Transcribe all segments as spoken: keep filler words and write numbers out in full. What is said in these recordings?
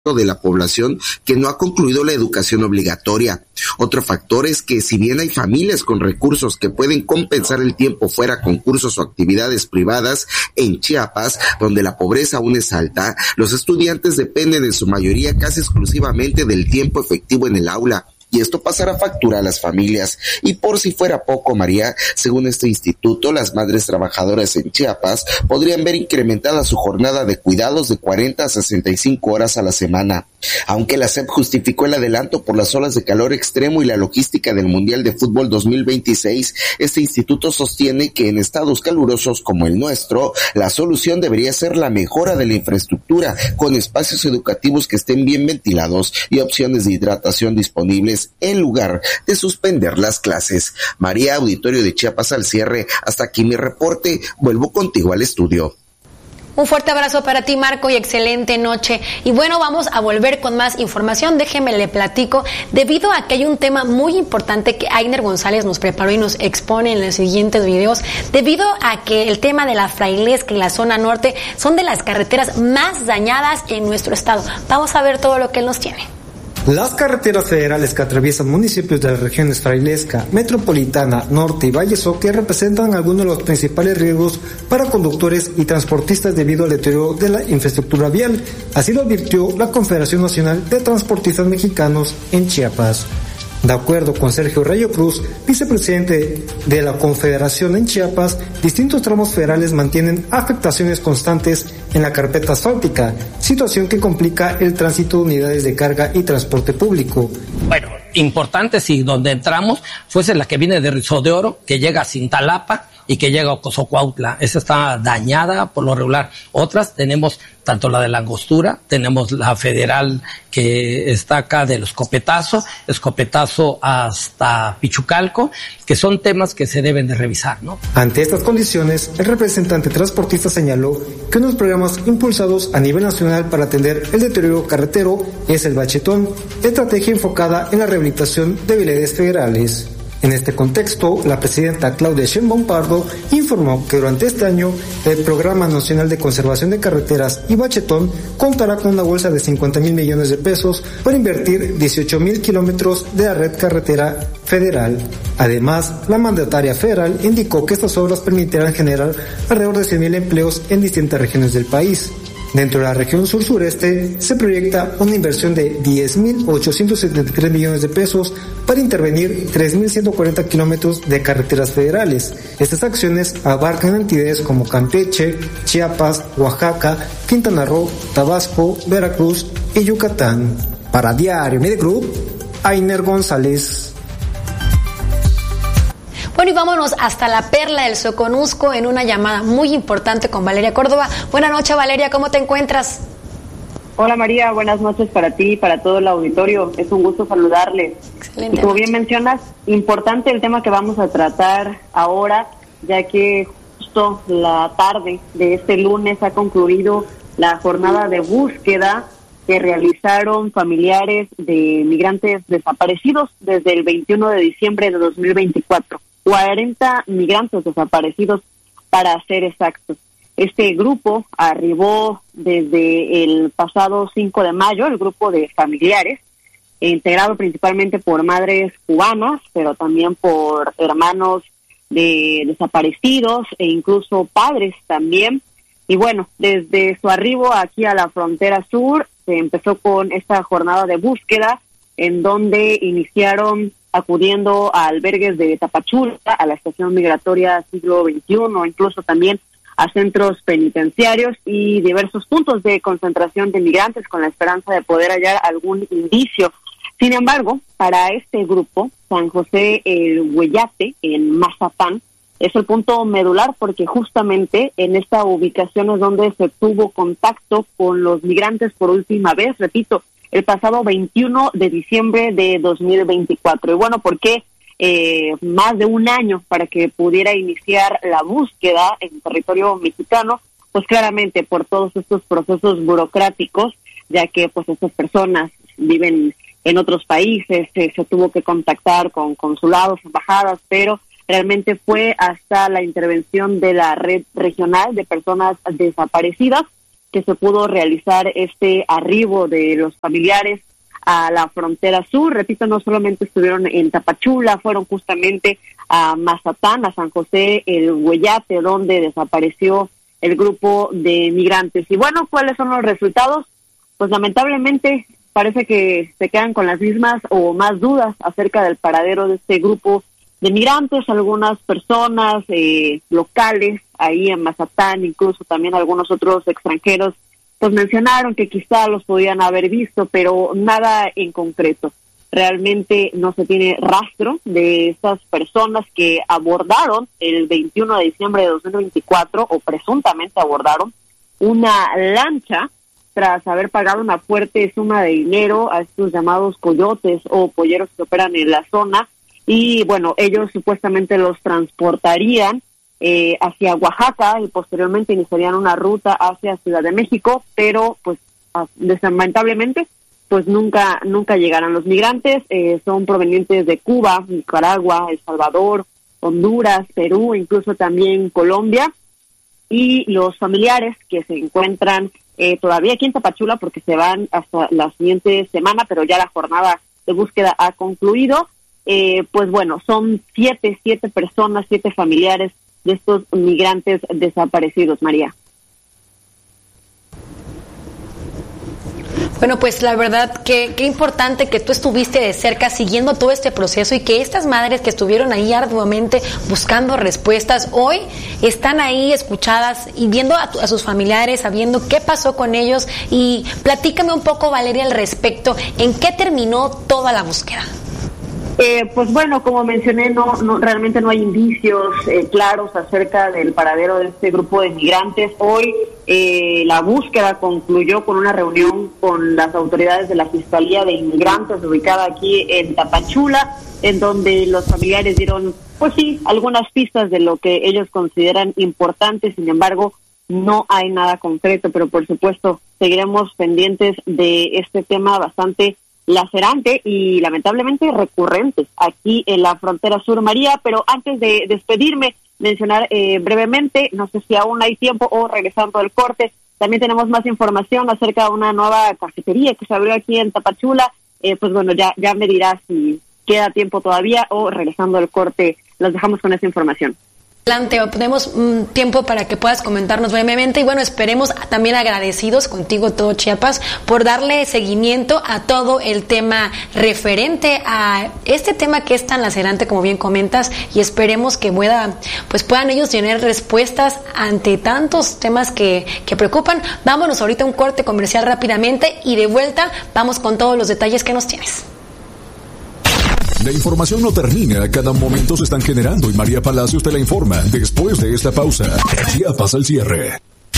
de la población que no ha concluido la educación obligatoria. Otro factor es que si bien hay familias con recursos que pueden compensar el tiempo fuera con cursos o actividades privadas, en Chiapas, donde la pobreza aún es alta, los estudiantes dependen en su mayoría casi exclusivamente del tiempo efectivo en el aula. Y esto pasará factura a las familias. Y por si fuera poco, María, según este instituto, las madres trabajadoras en Chiapas podrían ver incrementada su jornada de cuidados de cuarenta a sesenta y cinco horas a la semana. Aunque la S E P justificó el adelanto por las olas de calor extremo y la logística del Mundial de Fútbol dos mil veintiséis, este instituto sostiene que en estados calurosos como el nuestro, la solución debería ser la mejora de la infraestructura, con espacios educativos que estén bien ventilados y opciones de hidratación disponibles en lugar de suspender las clases. María, auditorio de Chiapas al cierre. Hasta aquí mi reporte. Vuelvo contigo al estudio. Un fuerte abrazo para ti, Marco, y excelente noche. Y bueno, vamos a volver con más información. Déjeme le platico, debido a que hay un tema muy importante que Ainer González nos preparó y nos expone en los siguientes videos, debido a que el tema de la Frailesca y la zona norte son de las carreteras más dañadas en nuestro estado. Vamos a ver todo lo que él nos tiene. Las carreteras federales que atraviesan municipios de las regiones Frailesca, Metropolitana, Norte y Valle Soque representan algunos de los principales riesgos para conductores y transportistas debido al deterioro de la infraestructura vial. Así lo advirtió la Confederación Nacional de Transportistas Mexicanos en Chiapas. De acuerdo con Sergio Rayo Cruz, vicepresidente de la Confederación en Chiapas, distintos tramos federales mantienen afectaciones constantes en la carpeta asfáltica, situación que complica el tránsito de unidades de carga y transporte público. Bueno, importante si donde entramos fuese la que viene de Rizzo de Oro, que llega a Cintalapa y que llega a Ocosocuautla. Esa está dañada por lo regular. Otras tenemos tanto la de la Angostura, tenemos la federal que está acá del Escopetazo, Escopetazo hasta Pichucalco, que son temas que se deben de revisar, ¿no? Ante estas condiciones, el representante transportista señaló que unos programas impulsados a nivel nacional para atender el deterioro carretero es el Bachetón, estrategia enfocada en la rehabilitación de vialidades federales. En este contexto, la presidenta Claudia Sheinbaum Pardo informó que durante este año el Programa Nacional de Conservación de Carreteras y Bachetón contará con una bolsa de cincuenta mil millones de pesos para invertir dieciocho mil kilómetros de la red carretera federal. Además, la mandataria federal indicó que estas obras permitirán generar alrededor de cien mil empleos en distintas regiones del país. Dentro de la región sur-sureste se proyecta una inversión de diez mil ochocientos setenta y tres millones de pesos para intervenir tres mil ciento cuarenta kilómetros de carreteras federales. Estas acciones abarcan entidades como Campeche, Chiapas, Oaxaca, Quintana Roo, Tabasco, Veracruz y Yucatán. Para Diario Media Group, Ainer González. Bueno, y vámonos hasta la Perla del Soconusco en una llamada muy importante con Valeria Córdoba. Buenas noches, Valeria, ¿cómo te encuentras? Hola, María, buenas noches para ti y para todo el auditorio. Es un gusto saludarles. Excelente. Y como bien mencionas, importante el tema que vamos a tratar ahora, ya que justo la tarde de este lunes ha concluido la jornada de búsqueda que realizaron familiares de migrantes desaparecidos desde el veintiuno de diciembre de dos mil veinticuatro. cuarenta migrantes desaparecidos, para ser exactos. Este grupo arribó desde el pasado cinco de mayo, el grupo de familiares, integrado principalmente por madres cubanas, pero también por hermanos de desaparecidos e incluso padres también. Y bueno, desde su arribo aquí a la frontera sur, se empezó con esta jornada de búsqueda, en donde iniciaron acudiendo a albergues de Tapachula, a la estación migratoria siglo veintiuno, incluso también a centros penitenciarios y diversos puntos de concentración de migrantes con la esperanza de poder hallar algún indicio. Sin embargo, para este grupo, San José el Hueyate, en Mazapán, es el punto medular porque justamente en esta ubicación es donde se tuvo contacto con los migrantes por última vez, repito, el pasado veintiuno de diciembre de dos mil veinticuatro. Y bueno, ¿por qué eh, más de un año para que pudiera iniciar la búsqueda en territorio mexicano? Pues claramente por todos estos procesos burocráticos, ya que pues estas personas viven en otros países, eh, se tuvo que contactar con consulados, embajadas, pero realmente fue hasta la intervención de la red regional de personas desaparecidas que se pudo realizar este arribo de los familiares a la frontera sur. Repito, no solamente estuvieron en Tapachula, fueron justamente a Mazatán, a San José, el Hueyate, donde desapareció el grupo de migrantes. Y bueno, ¿cuáles son los resultados? Pues lamentablemente parece que se quedan con las mismas o más dudas acerca del paradero de este grupo de migrantes. Algunas personas eh, locales ahí en Mazatán, incluso también algunos otros extranjeros, pues mencionaron que quizá los podían haber visto, pero nada en concreto. Realmente no se tiene rastro de estas personas que abordaron el veintiuno de diciembre de dos mil veinticuatro, o presuntamente abordaron una lancha tras haber pagado una fuerte suma de dinero a estos llamados coyotes o polleros que operan en la zona. Y bueno, ellos supuestamente los transportarían Eh, hacia Oaxaca y posteriormente iniciarían una ruta hacia Ciudad de México, pero pues lamentablemente pues nunca nunca llegarán. Los migrantes eh, son provenientes de Cuba, Nicaragua, El Salvador, Honduras, Perú, incluso también Colombia, y los familiares que se encuentran eh, todavía aquí en Tapachula, porque se van hasta la siguiente semana, pero ya la jornada de búsqueda ha concluido. Eh, pues bueno, son siete, siete personas, siete familiares de estos migrantes desaparecidos, María. Bueno, pues la verdad que qué importante que tú estuviste de cerca siguiendo todo este proceso y que estas madres que estuvieron ahí arduamente buscando respuestas, hoy están ahí escuchadas y viendo a, tu, a sus familiares, sabiendo qué pasó con ellos. Y platícame un poco, Valeria, al respecto, ¿en qué terminó toda la búsqueda? Eh, pues bueno, como mencioné, no, no realmente no hay indicios eh, claros acerca del paradero de este grupo de migrantes. Hoy eh, la búsqueda concluyó con una reunión con las autoridades de la Fiscalía de Inmigrantes ubicada aquí en Tapachula, en donde los familiares dieron, pues sí, algunas pistas de lo que ellos consideran importantes. Sin embargo, no hay nada concreto, pero por supuesto seguiremos pendientes de este tema bastante lacerante y lamentablemente recurrente aquí en la frontera sur, María. Pero antes de despedirme, mencionar eh, brevemente, no sé si aún hay tiempo o regresando al corte, también tenemos más información acerca de una nueva cafetería que se abrió aquí en Tapachula. Eh, pues bueno, ya, ya me dirás si queda tiempo todavía o regresando al corte, los dejamos con esa información. Adelante, tenemos un tiempo para que puedas comentarnos brevemente y bueno, esperemos también agradecidos contigo todo Chiapas por darle seguimiento a todo el tema referente a este tema que es tan lacerante como bien comentas, y esperemos que pueda, pues puedan ellos tener respuestas ante tantos temas que, que preocupan. Vámonos ahorita a un corte comercial rápidamente y de vuelta vamos con todos los detalles que nos tienes. La información no termina, a cada momento se están generando y María Palacios te la informa después de esta pausa. Chiapas al cierre.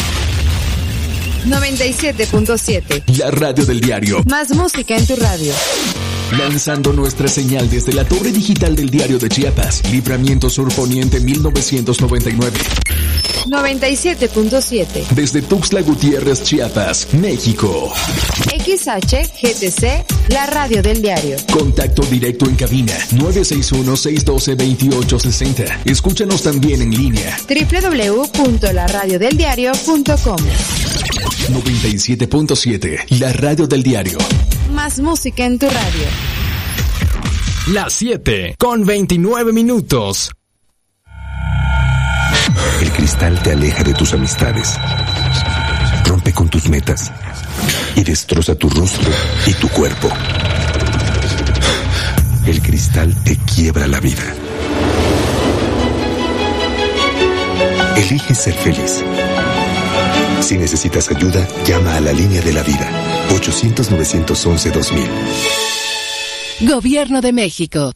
noventa y siete punto siete. La radio del diario. Más música en tu radio. Lanzando nuestra señal desde la torre digital del Diario de Chiapas, Libramiento Sur Poniente mil novecientos noventa y nueve. noventa y siete punto siete. Desde Tuxtla Gutiérrez, Chiapas, México. X H G T C, la radio del diario. Contacto directo en cabina nueve seis uno, seis uno dos, dos ocho seis cero. Escúchanos también en línea doble u doble u doble u punto la radio del diario punto com. noventa y siete punto siete, la radio del diario. Más música en tu radio. Las siete con veintinueve minutos. El cristal te aleja de tus amistades, rompe con tus metas y destroza tu rostro y tu cuerpo. El cristal te quiebra la vida. Elige ser feliz. Si necesitas ayuda, llama a la línea de la vida. ochocientos, novecientos once, dos mil. Gobierno de México.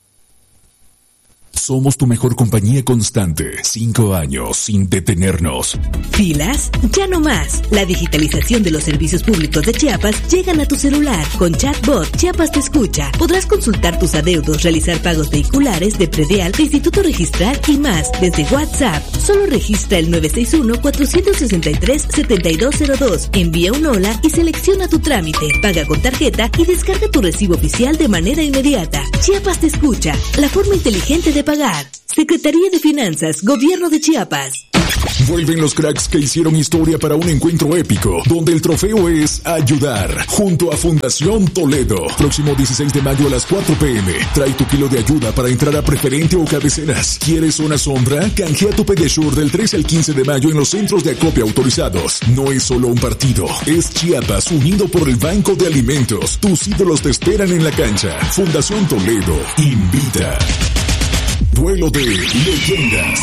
Somos tu mejor compañía constante. Cinco años sin detenernos. ¿Pilas? Ya no más. La digitalización de los servicios públicos de Chiapas llegan a tu celular. Con chatbot Chiapas te escucha. Podrás consultar tus adeudos, realizar pagos vehiculares, de predial, de instituto registral y más desde WhatsApp. Solo registra el nueve seis uno, cuatro seis tres, siete dos cero dos. Envía un hola y selecciona tu trámite. Paga con tarjeta y descarga tu recibo oficial de manera inmediata. Chiapas te escucha. La forma inteligente de pagar. Secretaría de Finanzas, Gobierno de Chiapas. Vuelven los cracks que hicieron historia para un encuentro épico, donde el trofeo es ayudar, junto a Fundación Toledo. Próximo dieciséis de mayo a las cuatro p m Trae tu kilo de ayuda para entrar a preferente o cabeceras. ¿Quieres una sombra? Canjea tu Pediasure del trece al quince de mayo en los centros de acopio autorizados. No es solo un partido, es Chiapas unido por el Banco de Alimentos. Tus ídolos te esperan en la cancha. Fundación Toledo invita. Duelo de leyendas.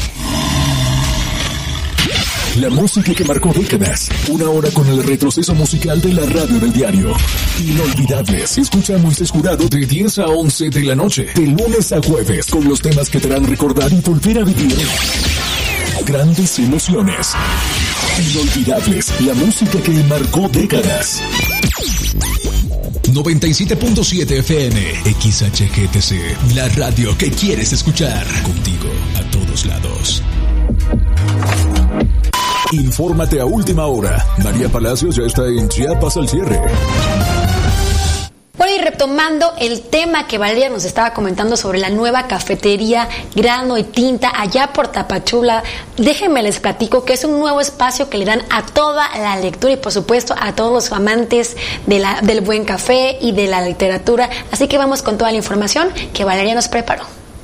La música que marcó décadas. Una hora con el retroceso musical de la radio del diario. Inolvidables. Escucha a Moisés Jurado de diez a once de la noche. De lunes a jueves. Con los temas que te harán recordar y volver a vivir grandes emociones. Inolvidables. La música que marcó décadas. noventa y siete punto siete F M. X H G T C. La radio que quieres escuchar. Contigo a todos lados. Infórmate a última hora. María Palacios ya está en Chiapas al cierre. Bueno, y retomando el tema que Valeria nos estaba comentando sobre la nueva cafetería Grano y Tinta allá por Tapachula, déjenme les platico que es un nuevo espacio que le dan a toda la lectura y por supuesto a todos los amantes de la, del buen café y de la literatura. Así que vamos con toda la información que Valeria nos preparó.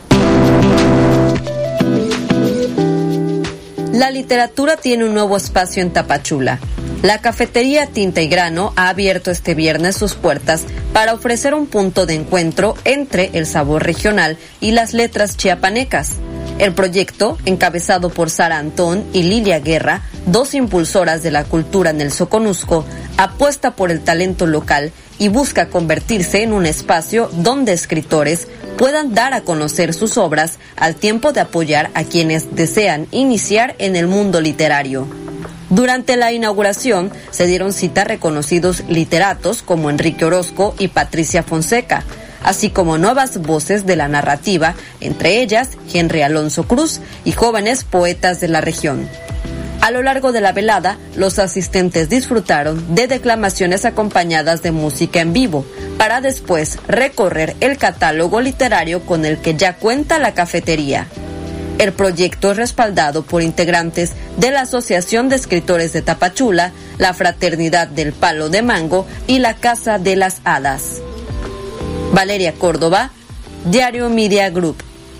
La literatura tiene un nuevo espacio en Tapachula. La cafetería Tinta y Grano ha abierto este viernes sus puertas para ofrecer un punto de encuentro entre el sabor regional y las letras chiapanecas. El proyecto, encabezado por Sara Antón y Lilia Guerra, dos impulsoras de la cultura en el Soconusco, apuesta por el talento local y busca convertirse en un espacio donde escritores puedan dar a conocer sus obras al tiempo de apoyar a quienes desean iniciar en el mundo literario. Durante la inauguración se dieron cita reconocidos literatos como Enrique Orozco y Patricia Fonseca, así como nuevas voces de la narrativa, entre ellas Henry Alonso Cruz y jóvenes poetas de la región. A lo largo de la velada, los asistentes disfrutaron de declamaciones acompañadas de música en vivo, para después recorrer el catálogo literario con el que ya cuenta la cafetería. El proyecto es respaldado por integrantes de la Asociación de Escritores de Tapachula, la Fraternidad del Palo de Mango y la Casa de las Hadas. Valeria Córdoba, Diario Media Group.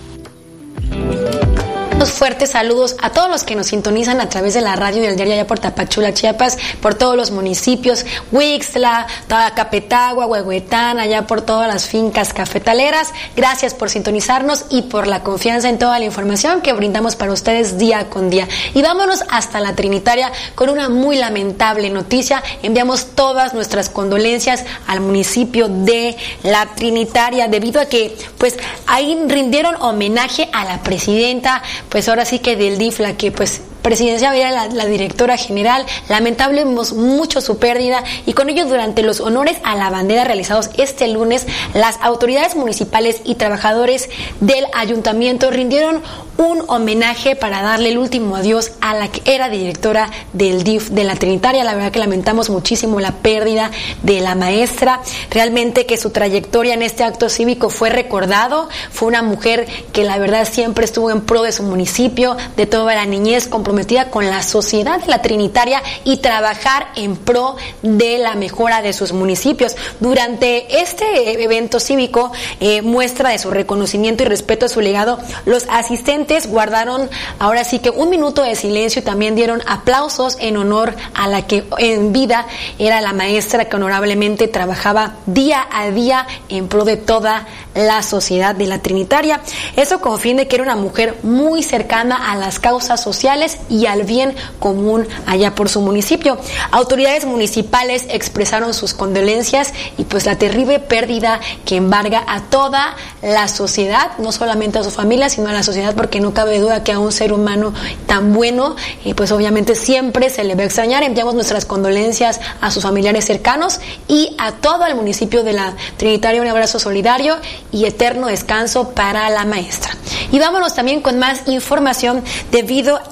Fuertes saludos a todos los que nos sintonizan a través de la radio del diario allá por Tapachula, Chiapas, por todos los municipios, Huixtla, Capetagua, Huehuetán, allá por todas las fincas cafetaleras. Gracias por sintonizarnos y por la confianza en toda la información que brindamos para ustedes día con día. Y vámonos hasta la Trinitaria con una muy lamentable noticia. Enviamos todas nuestras condolencias al municipio de la Trinitaria debido a que pues ahí rindieron homenaje a la presidenta, pues ahora sí que del D I F, la que pues presidencial era la, la directora general. Lamentamos mucho su pérdida y con ello durante los honores a la bandera realizados este lunes, las autoridades municipales y trabajadores del ayuntamiento rindieron un homenaje para darle el último adiós a la que era directora del D I F de la Trinitaria. La verdad que lamentamos muchísimo la pérdida de la maestra, realmente que su trayectoria en este acto cívico fue recordado, fue una mujer que la verdad siempre estuvo en pro de su municipio, de toda la niñez, comprometida con la sociedad de la Trinitaria y trabajar en pro de la mejora de sus municipios. Durante este evento cívico, eh, muestra de su reconocimiento y respeto a su legado, los asistentes guardaron ahora sí que un minuto de silencio y también dieron aplausos en honor a la que en vida era la maestra que honorablemente trabajaba día a día en pro de toda la sociedad de la Trinitaria. Eso con fin de que era una mujer muy cercana a las causas sociales y al bien común allá por su municipio. Autoridades municipales expresaron sus condolencias y pues la terrible pérdida que embarga a toda la sociedad, no solamente a su familia, sino a la sociedad, porque no cabe duda que a un ser humano tan bueno, eh, pues obviamente siempre se le va a extrañar. Enviamos nuestras condolencias a sus familiares cercanos y a todo el municipio de la Trinitaria. Un abrazo solidario y eterno descanso para la maestra. Y vámonos también con más información debido a que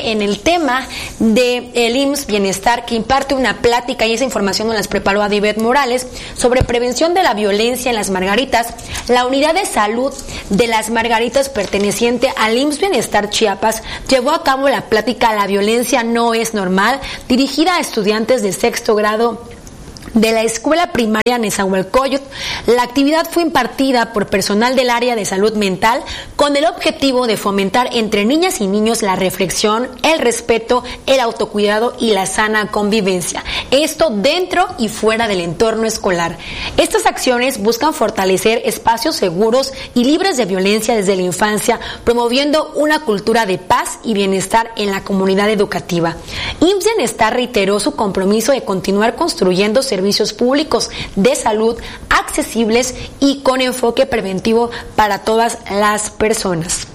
justamente en el tema del I M S S Bienestar, que imparte una plática, y esa información nos las preparó Adibet Morales, sobre prevención de la violencia en las Margaritas. La unidad de salud de las Margaritas, perteneciente al I M S S Bienestar Chiapas, llevó a cabo la plática La violencia no es normal, dirigida a estudiantes de sexto grado de la escuela primaria Nezahualcóyotl. La actividad fue impartida por personal del área de salud mental con el objetivo de fomentar entre niñas y niños la reflexión, el respeto, el autocuidado y la sana convivencia. Esto dentro y fuera del entorno escolar. Estas acciones buscan fortalecer espacios seguros y libres de violencia desde la infancia, promoviendo una cultura de paz y bienestar en la comunidad educativa. I M S S Bienestar reiteró su compromiso de continuar construyendo servicios servicios públicos de salud accesibles y con enfoque preventivo para todas las personas.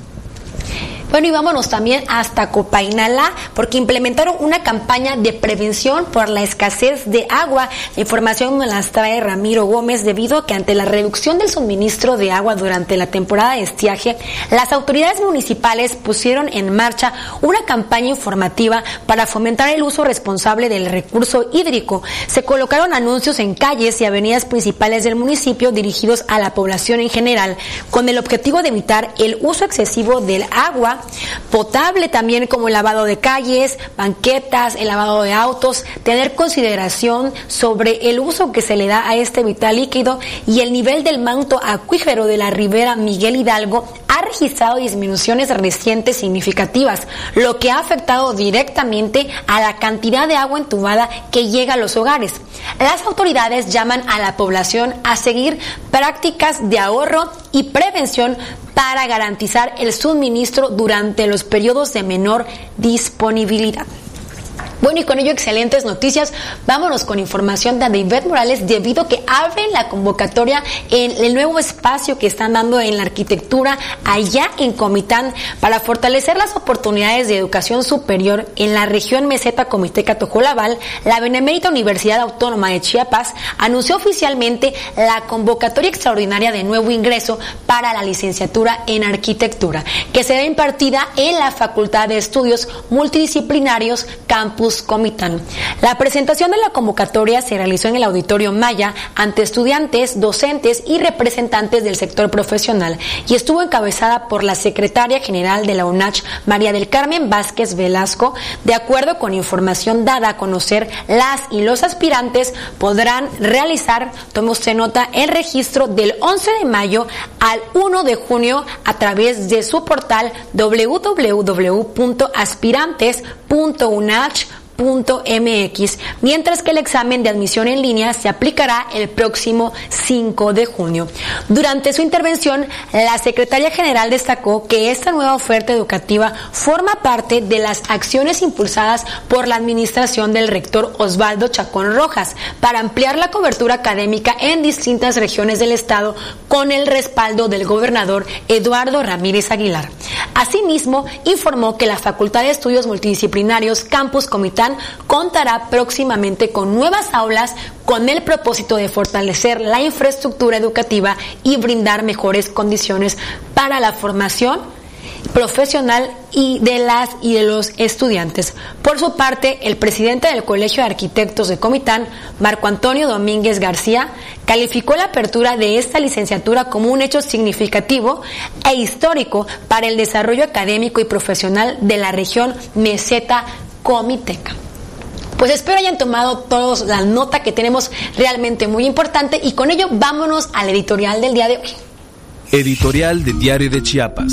Bueno, y vámonos también hasta Copainalá, porque implementaron una campaña de prevención por la escasez de agua. La información nos la trae Ramiro Gómez, debido a que ante la reducción del suministro de agua durante la temporada de estiaje, las autoridades municipales pusieron en marcha una campaña informativa para fomentar el uso responsable del recurso hídrico. Se colocaron anuncios en calles y avenidas principales del municipio dirigidos a la población en general, con el objetivo de evitar el uso excesivo del agua potable, también como el lavado de calles, banquetas, el lavado de autos, tener consideración sobre el uso que se le da a este vital líquido. Y el nivel del manto acuífero de la ribera Miguel Hidalgo ha registrado disminuciones recientes significativas, lo que ha afectado directamente a la cantidad de agua entubada que llega a los hogares. Las autoridades llaman a la población a seguir prácticas de ahorro y prevención para garantizar el suministro durante los periodos de menor disponibilidad. Bueno, y con ello excelentes noticias. Vámonos con información de Adibet Morales, debido a que abren la convocatoria en el nuevo espacio que están dando en la arquitectura allá en Comitán para fortalecer las oportunidades de educación superior en la región Meseta Comiteca Tojolabal. La Benemérita Universidad Autónoma de Chiapas anunció oficialmente la convocatoria extraordinaria de nuevo ingreso para la licenciatura en arquitectura, que será impartida en la Facultad de Estudios Multidisciplinarios Campus Comitán. La presentación de la convocatoria se realizó en el Auditorio Maya ante estudiantes, docentes y representantes del sector profesional, y estuvo encabezada por la secretaria general de la UNACH, María del Carmen Vázquez Velasco. De acuerdo con información dada a conocer, las y los aspirantes podrán realizar, tome usted nota, el registro del once de mayo al uno de junio a través de su portal doble u doble u doble u punto aspirantes punto unach punto m x, mientras que el examen de admisión en línea se aplicará el próximo cinco de junio. Durante su intervención, la secretaria general destacó que esta nueva oferta educativa forma parte de las acciones impulsadas por la administración del rector Osvaldo Chacón Rojas para ampliar la cobertura académica en distintas regiones del estado, con el respaldo del gobernador Eduardo Ramírez Aguilar. Asimismo, informó que la Facultad de Estudios Multidisciplinarios Campus Comitán contará próximamente con nuevas aulas con el propósito de fortalecer la infraestructura educativa y brindar mejores condiciones para la formación profesional y de las y de los estudiantes. Por su parte, el presidente del Colegio de Arquitectos de Comitán, Marco Antonio Domínguez García, calificó la apertura de esta licenciatura como un hecho significativo e histórico para el desarrollo académico y profesional de la región Meseta Comiteca. Pues espero hayan tomado todos la nota, que tenemos realmente muy importante, y con ello vámonos al editorial del día de hoy. Editorial de Diario de Chiapas.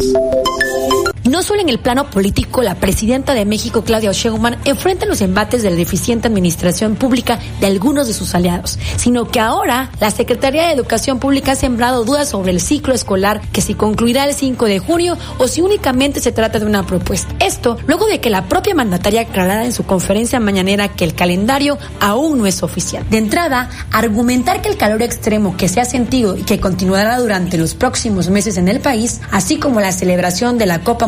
No solo en el plano político, la presidenta de México, Claudia Sheinbaum, enfrenta los embates de la deficiente administración pública de algunos de sus aliados, sino que ahora la Secretaría de Educación Pública ha sembrado dudas sobre el ciclo escolar, que si concluirá el cinco de junio o si únicamente se trata de una propuesta. Esto luego de que la propia mandataria aclarara en su conferencia mañanera que el calendario aún no es oficial. De entrada, argumentar que el calor extremo que se ha sentido y que continuará durante los próximos meses en el país, así como la celebración de la Copa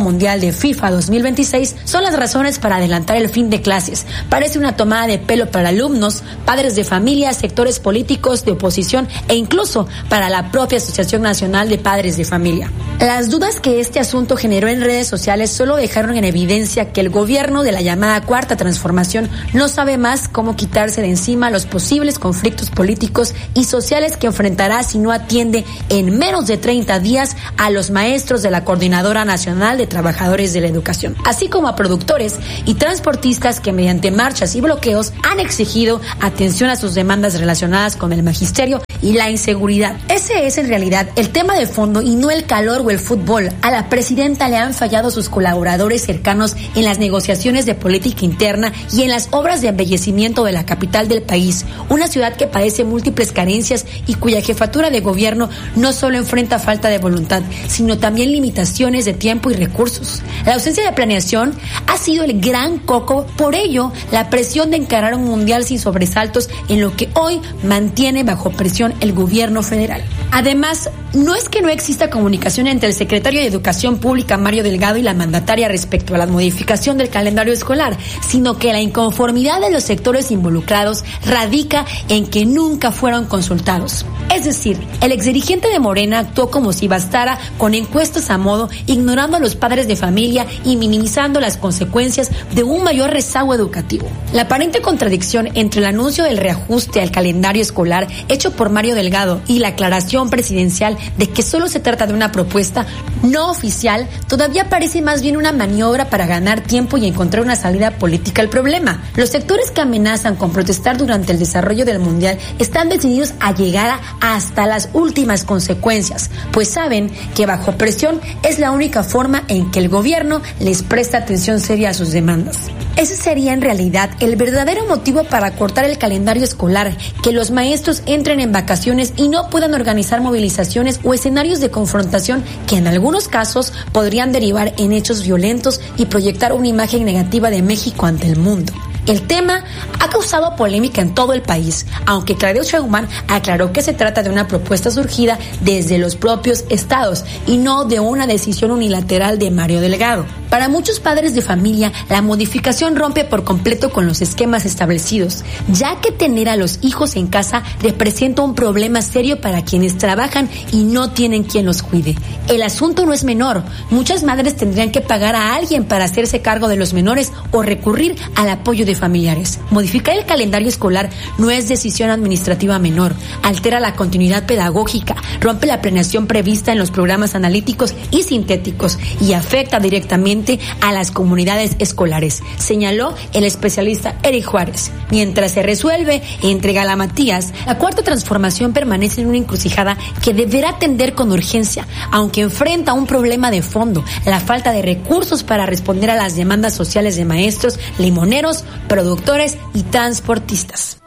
Mundial de FIFA dos mil veintiséis son las razones para adelantar el fin de clases. Parece una tomada de pelo para alumnos, padres de familia, sectores políticos de oposición e incluso para la propia Asociación Nacional de Padres de Familia. Las dudas que este asunto generó en redes sociales solo dejaron en evidencia que el gobierno de la llamada Cuarta Transformación no sabe más cómo quitarse de encima los posibles conflictos políticos y sociales que enfrentará si no atiende en menos de treinta días a los maestros de la Coordinadora Nacional de Trabajadores de la Educación, así como a productores y transportistas que mediante marchas y bloqueos han exigido atención a sus demandas relacionadas con el magisterio y la inseguridad. Ese es en realidad el tema de fondo y no el calor o el fútbol. A la presidenta le han fallado sus colaboradores cercanos en las negociaciones de política interna y en las obras de embellecimiento de la capital del país, una ciudad que padece múltiples carencias y cuya jefatura de gobierno no solo enfrenta falta de voluntad, sino también limitaciones de tiempo y recursos. La ausencia de planeación ha sido el gran coco, por ello la presión de encarar un mundial sin sobresaltos en lo que hoy mantiene bajo presión el gobierno federal. Además, no es que no exista comunicación entre el secretario de Educación Pública, Mario Delgado, y la mandataria respecto a la modificación del calendario escolar, sino que la inconformidad de los sectores involucrados radica en que nunca fueron consultados. Es decir, el exdirigente de Morena actuó como si bastara con encuestas a modo, ignorando a los padres de familia y minimizando las consecuencias de un mayor rezago educativo. La aparente contradicción entre el anuncio del reajuste al calendario escolar hecho por Mario Delgado y la aclaración presidencial de que solo se trata de una propuesta no oficial todavía parece más bien una maniobra para ganar tiempo y encontrar una salida política al problema. Los sectores que amenazan con protestar durante el desarrollo del mundial están decididos a llegar a hasta las últimas consecuencias, pues saben que bajo presión es la única forma en que el gobierno les presta atención seria a sus demandas. Ese sería en realidad el verdadero motivo para cortar el calendario escolar, que los maestros entren en vacaciones y no puedan organizar movilizaciones o escenarios de confrontación que en algunos casos podrían derivar en hechos violentos y proyectar una imagen negativa de México ante el mundo. El tema ha causado polémica en todo el país, aunque Claudia Sheinbaum aclaró que se trata de una propuesta surgida desde los propios estados y no de una decisión unilateral de Mario Delgado. Para muchos padres de familia, la modificación rompe por completo con los esquemas establecidos, ya que tener a los hijos en casa representa un problema serio para quienes trabajan y no tienen quien los cuide. El asunto no es menor. Muchas madres tendrían que pagar a alguien para hacerse cargo de los menores o recurrir al apoyo de familiares. Modificar el calendario escolar no es decisión administrativa menor, altera la continuidad pedagógica, rompe la planeación prevista en los programas analíticos y sintéticos y afecta directamente a las comunidades escolares, señaló el especialista Eric Juárez. Mientras se resuelve entre Galamatías, la Cuarta Transformación permanece en una encrucijada que deberá atender con urgencia, aunque enfrenta un problema de fondo, la falta de recursos para responder a las demandas sociales de maestros, limoneros, productores y transportistas.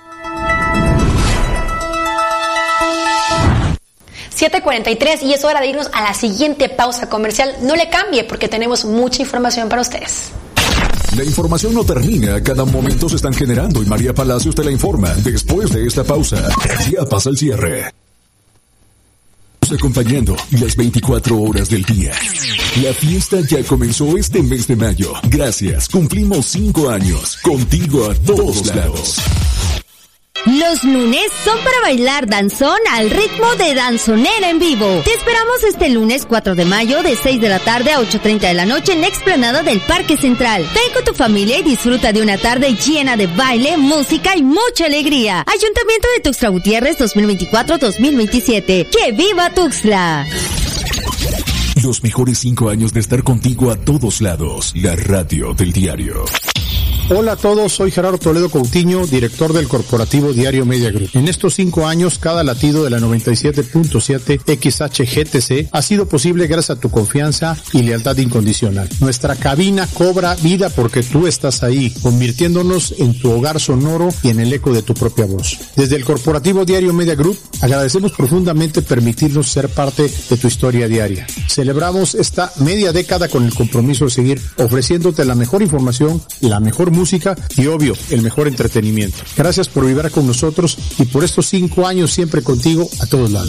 siete cuarenta y tres y es hora de irnos a la siguiente pausa comercial. No le cambie porque tenemos mucha información para ustedes. La información no termina, cada momento se están generando y María Palacios te la informa. Después de esta pausa, ya pasa el cierre. Acompañando las veinticuatro horas del día. La fiesta ya comenzó este mes de mayo. Gracias, cumplimos cinco años. Contigo a todos lados. Los lunes son para bailar danzón al ritmo de Danzonera en vivo. Te esperamos este lunes cuatro de mayo de seis de la tarde a ocho treinta de la noche en la explanada del Parque Central. Ven con tu familia y disfruta de una tarde llena de baile, música y mucha alegría. Ayuntamiento de Tuxtla Gutiérrez dos mil veinticuatro dos mil veintisiete. ¡Que viva Tuxtla! Los mejores cinco años de estar contigo a todos lados. La radio del diario. Hola a todos, soy Gerardo Toledo Coutinho, director del corporativo Diario Media Group. En estos cinco años, cada latido de la noventa y siete punto siete X H G T C ha sido posible gracias a tu confianza y lealtad incondicional. Nuestra cabina cobra vida porque tú estás ahí, convirtiéndonos en tu hogar sonoro y en el eco de tu propia voz. Desde el corporativo Diario Media Group, agradecemos profundamente permitirnos ser parte de tu historia diaria. Celebramos esta media década con el compromiso de seguir ofreciéndote la mejor información, la mejor música, música y obvio, el mejor entretenimiento. Gracias por vibrar con nosotros y por estos cinco años siempre contigo a todos lados.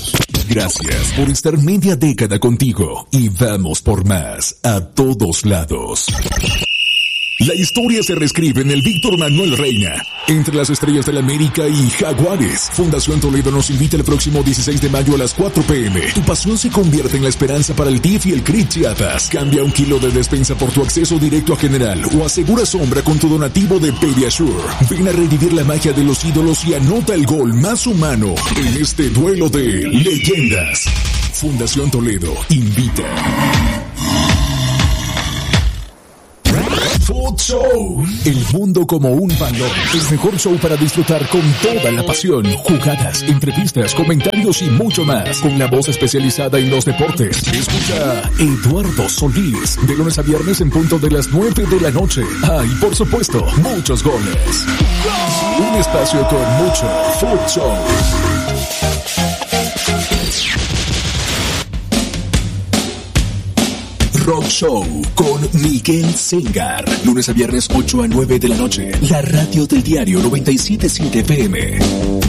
Gracias por estar media década contigo y vamos por más a todos lados. La historia se reescribe en el Víctor Manuel Reina. Entre las estrellas del América y Jaguares, Fundación Toledo nos invita el próximo dieciséis de mayo a las cuatro pm. Tu pasión se convierte en la esperanza para el T I F y el C R I Chiapas. Cambia un kilo de despensa por tu acceso directo a General o asegura sombra con tu donativo de Pediasure. Ven a revivir la magia de los ídolos y anota el gol más humano en este duelo de leyendas. Fundación Toledo invita. Food Show. El mundo como un balón. El mejor show para disfrutar con toda la pasión. Jugadas, entrevistas, comentarios y mucho más. Con la voz especializada en los deportes. Escucha Eduardo Solís. De lunes a viernes en punto de las nueve de la noche. Ah, y por supuesto, muchos goles. Un espacio con mucho Food Show. Rock Show con Miguel Sengar. Lunes a viernes ocho a nueve de la noche. La radio del diario noventa y siete punto siete F M.